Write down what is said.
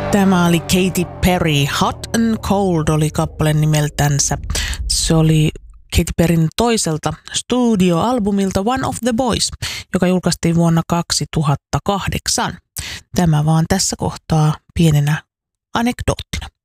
Tämä oli Katy Perry. Hot and Cold oli kappale nimeltänsä. Se oli Katy Perryn toiselta studioalbumilta One of the Boys, joka julkaistiin vuonna 2008. Tämä vaan tässä kohtaa pienenä anekdoottina.